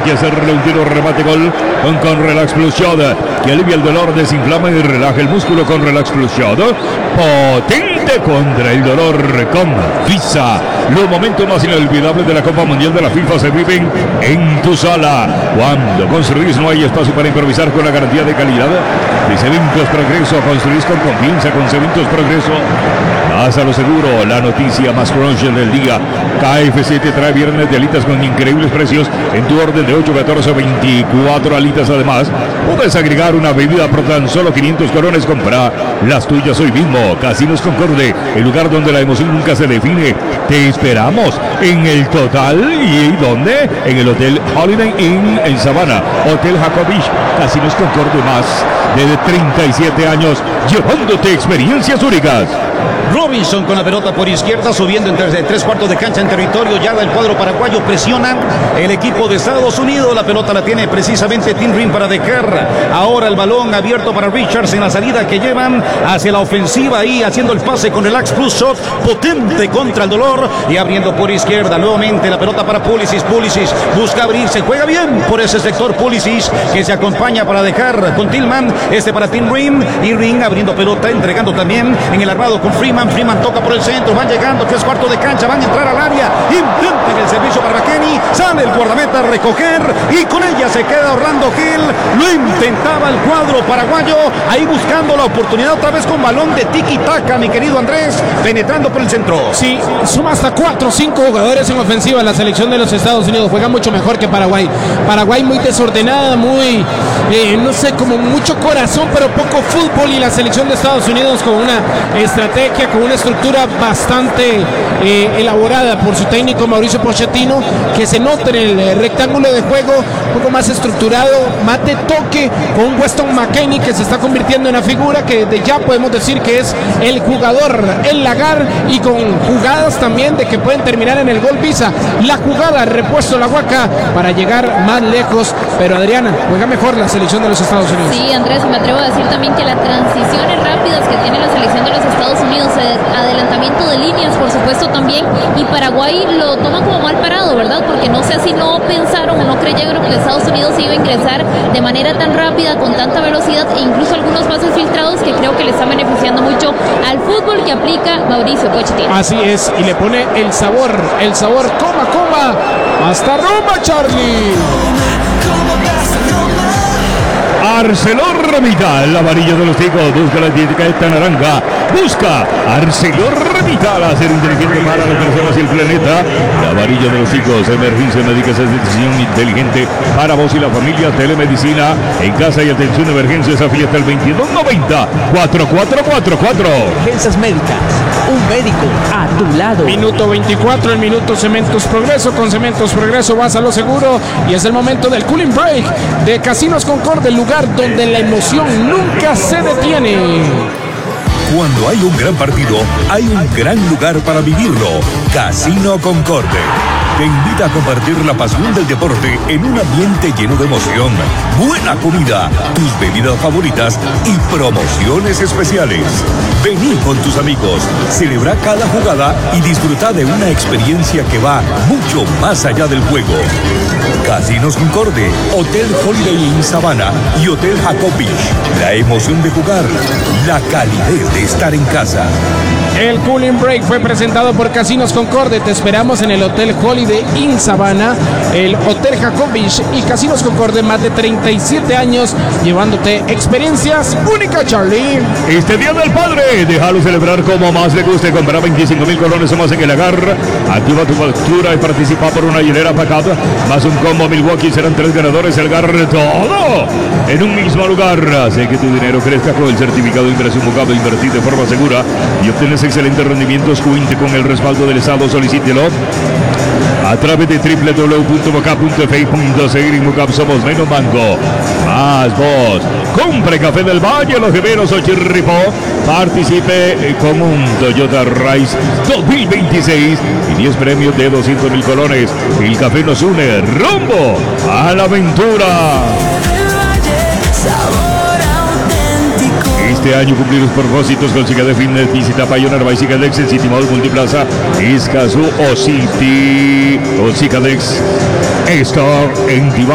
que hacerle un tiro remate gol con Relax Plus Shot, que alivia el dolor, desinflama y relaja el músculo con Relax Plus Shot. Potente contra el dolor con Visa. Los momentos más inolvidables de la Copa Mundial de la FIFA se viven en tu sala. Cuando construís no hay espacio para improvisar, con la garantía de calidad de Cementos Progreso. Construís con confianza con Cementos Progreso. Vas a lo seguro. La noticia más crunch del día: KFC te trae viernes de alitas con increíbles precios en tu orden de 8, 14, 24 alitas. Además, puedes agregar una bebida por tan solo 500 colones. Compra las tuyas hoy mismo. Casinos Concorde, el lugar donde la emoción nunca se define. Te esperamos en el Total. ¿Y dónde? En el Hotel Holiday Inn en Sabana. Hotel Jacobich. Casinos Concorde, más de 37 años llevándote experiencias únicas. Robinson con la pelota por izquierda, subiendo entre 3/4 de cancha en territorio ya del cuadro paraguayo. Presiona el equipo de Estados Unidos. La pelota la tiene precisamente Tim Rim para dejar. Ahora el balón abierto para Richards en la salida que llevan hacia la ofensiva, ahí haciendo el pase con Relax Plus Shot, potente contra el dolor, y abriendo por izquierda nuevamente la pelota para Pulisic. Pulisic busca abrirse, juega bien por ese sector Pulisic, que se acompaña para dejar con Tillman, para Tim Rim, y Rim abriendo pelota, entregando también en el armado con Freeman. Freeman toca por el centro, van llegando 3/4 de cancha, van a entrar al área, intentan el servicio para McKennie, sale el guardameta a recoger y con ella se queda Orlando Gil. Lo intentaba el cuadro paraguayo, ahí buscando la oportunidad otra vez con balón de tiki-taka, mi querido Andrés, penetrando por el centro. Sí, suma hasta 4 o 5 jugadores en ofensiva. La selección de los Estados Unidos juega mucho mejor que Paraguay. Paraguay muy desordenada, muy, no sé, como mucho corazón, pero poco fútbol, y la selección de Estados Unidos con una estrategia, con una estructura bastante elaborada por su técnico Mauricio Pochettino, que se nota en el rectángulo de juego, un poco más estructurado, más de toque, con Weston McKennie, que se está convirtiendo en una figura que de ya podemos decir que es el jugador, el lagar, y con jugadas también de que pueden terminar en el gol. Visa la jugada, repuesto la Huaca para llegar más lejos, pero Adriana, juega mejor la selección de los Estados Unidos. Sí, Andrés, me atrevo a decir también que las transiciones rápidas que tiene la selección de los Estados Unidos, adelantamiento de líneas, por supuesto, también, y Paraguay lo toma como mal parado, ¿verdad? Porque no sé si no pensaron o no creyeron que Estados Unidos iba a ingresar de manera tan rápida, con tanta velocidad, e incluso algunos pases filtrados que creo que le están beneficiando mucho al fútbol que aplica Mauricio Pochettino. Así es, y le pone el sabor, coma, hasta Roma, Charlie. ArcelorMittal, la varilla de los ticos, busca la etiqueta naranja, busca ArcelorMittal, hacer inteligente para las personas y el planeta. La varilla de los ticos, emergencia médica, es decisión inteligente para vos y la familia. Telemedicina en casa y atención de emergencias, afiliate al 2290-4444. Urgencias médicas, un médico a tu lado. Minuto 24, el minuto Cementos Progreso. Con Cementos Progreso vas a lo seguro, y es el momento del cooling break de Casinos Concorde, el lugar donde la emoción nunca se detiene. Cuando hay un gran partido, hay un gran lugar para vivirlo. Casino Concorde te invita a compartir la pasión del deporte en un ambiente lleno de emoción, buena comida, tus bebidas favoritas y promociones especiales. Vení con tus amigos, celebra cada jugada y disfruta de una experiencia que va mucho más allá del juego. Casinos Concorde, Hotel Holiday Inn Sabana y Hotel Jacobich. La emoción de jugar, la calidez de estar en casa. El Cooling Break fue presentado por Casinos Concorde. Te esperamos en el Hotel Holiday Inn Sabana, el Hotel Jacobich y Casinos Concorde, más de 37 años llevándote experiencias únicas, Charlie. Este Día del Padre, déjalo celebrar como más le guste. Compra 25,000 colones o más en el Agar. Activa tu factura y participa por una hielera pacata más un combo Milwaukee. Serán 3 ganadores. El Agar, todo en un mismo lugar. Hace que tu dinero crezca con el certificado de inversión Mucap. Invertir de forma segura y obtienes excelentes rendimientos. Cuente con el respaldo del Estado. Solicítelo a través de www.mocap.fi.cr. y Mocap somos menos banco, más voz. Compre Café del Valle, Los Gemelos o Chirripó. Participe con un Toyota Rise 2026 y 10 premios de 200,000 colones. El café nos une rumbo a la aventura. Este año cumplir los propósitos con Cica de Fitness. Visita Pioneer by Cicadex en City Mall, Multiplaza, Escazú o City o Cicadex Store en Diván.